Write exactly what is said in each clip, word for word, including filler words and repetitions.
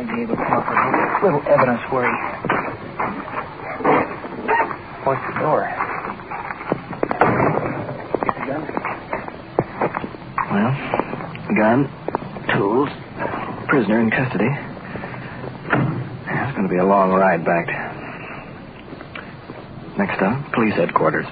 might be able to come up with a little evidence where he forced the door. Get the gun? Well, gun, tools, prisoner in custody. It's going to be a long ride back. Next stop, police headquarters.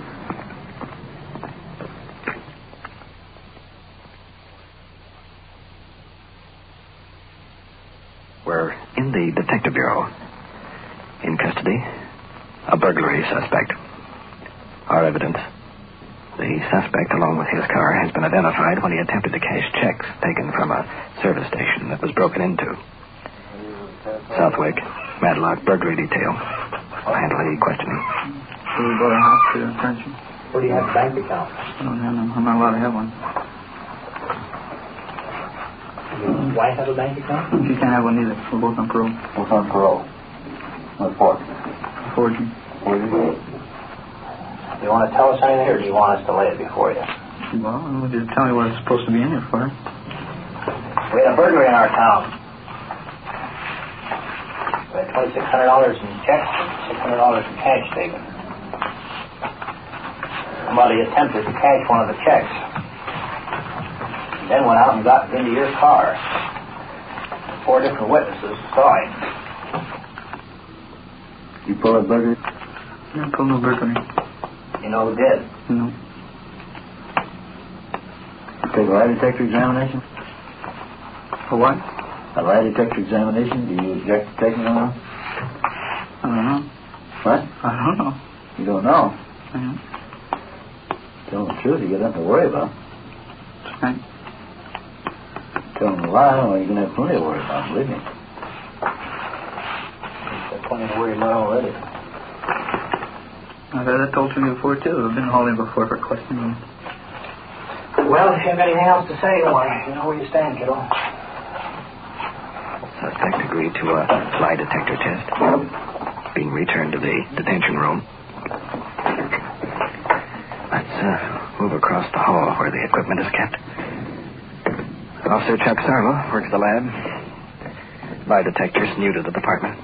We're in the Detective Bureau. In custody, a burglary suspect. Our evidence. The suspect, along with his car, has been identified when he attempted to cash checks taken from a service station that was broken into. Southwick, Madlock, burglary detail. I'll handle any questioning. Should we go to the house for attention? Where do you have a bank account? I don't have them. I'm not allowed to have one. Your wife have a bank account? She can't have one either. We're both on parole. What's on parole? What for? Forging. Forging? Do you want to tell us anything, or do you want us to lay it before you? Well, I want you to tell me what it's supposed to be in here for. We had a burglary in our town. We had twenty-six hundred dollars in checks and six hundred dollars in cash taken. Somebody attempted to cash one of the checks. Then went out and got into your car. Four different witnesses saw him. You pull a burglary? No, pull no burglary. You know who did? No. Take a lie detector examination? A what? A lie detector examination? Do you object to taking one? I don't know. What? I don't know. You don't know? I know. Tell them the truth, you got nothing to worry about. That's right. Tell them a lie, well, you're going to have plenty to worry about, believe me. There's plenty to worry about already. I've had that told to me before, too. I've been holding before for questioning. Well, if you have anything else to say, why, you know where you stand, kiddo. Suspect agreed to a lie detector test. Being returned to the detention room. Let's uh, move across the hall where the equipment is kept. Officer Chuck Sarlo works the lab. Lie detector's new to the department.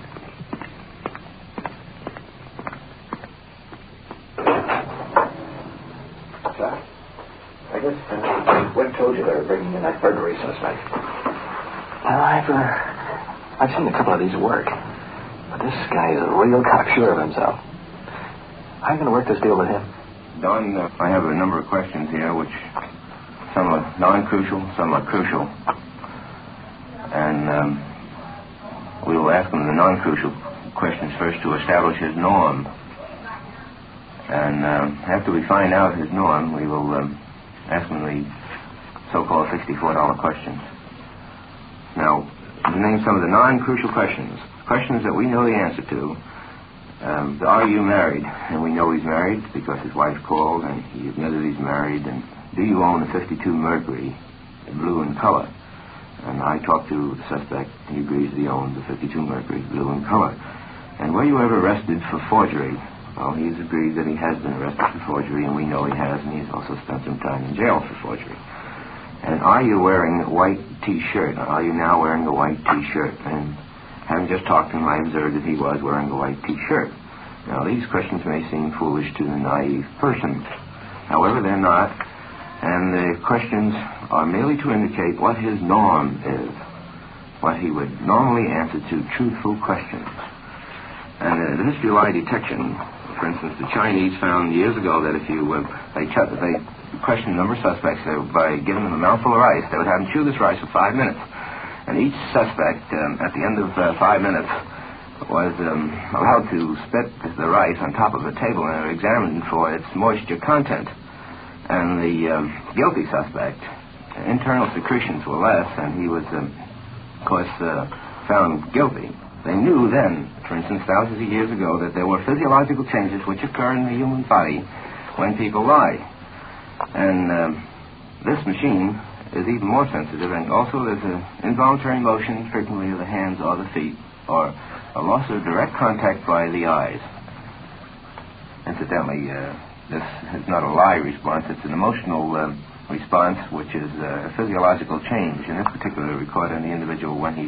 Chuck, I guess uh, what told you they were bringing in that burglary suspect? Well, I've, uh, I've seen a couple of these work. But this guy is a real cocksure of himself. How are you going to work this deal with him? Don, uh, I have a number of questions here, which some are non-crucial, some are crucial. And um, we will ask him the non-crucial questions first to establish his norm. And uh, after we find out his norm, we will um, ask him the so-called sixty-four dollar questions. Now, to name some of the non-crucial questions, questions that we know the answer to. Um, are you married? And we know he's married because his wife called and he admitted he's married. And do you own a fifty-two Mercury, blue in color? And I talked to the suspect. He agrees that he owns a fifty-two Mercury, blue in color. And were you ever arrested for forgery? Well, he's agreed that he has been arrested for forgery, and we know he has, and he's also spent some time in jail for forgery. And are you wearing a white T-shirt? Are you now wearing a white T-shirt? And having just talked to him, I observed that he was wearing a white T-shirt. Now, these questions may seem foolish to the naive person. However, they're not. And the questions are merely to indicate what his norm is, what he would normally answer to truthful questions. And uh, the history of lie detection, for instance, the Chinese found years ago that if you uh, they, ch- they questioned a number of suspects they, by giving them a mouthful of rice, they would have them chew this rice for five minutes. And each suspect, um, at the end of uh, five minutes, was um, allowed to spit the rice on top of a table and were examined for its moisture content. And the um, guilty suspect, internal secretions were less, and he was, um, of course, uh, found guilty. They knew then, for instance, thousands of years ago, that there were physiological changes which occur in the human body when people lie. And um, this machine is even more sensitive, and also there's an involuntary motion, frequently of the hands or the feet, or a loss of direct contact by the eyes. Incidentally, uh, this is not a lie response, it's an emotional uh, response, which is uh, a physiological change, in this particular record in the individual when he